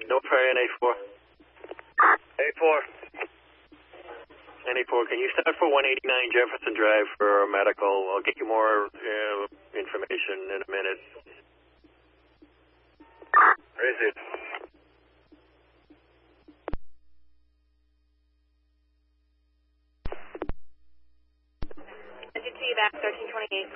No prayer, NA4. A4. NA4, can you start for 189 Jefferson Drive for medical? I'll get you more information in a minute. Raise it. Send you to you back, 1328.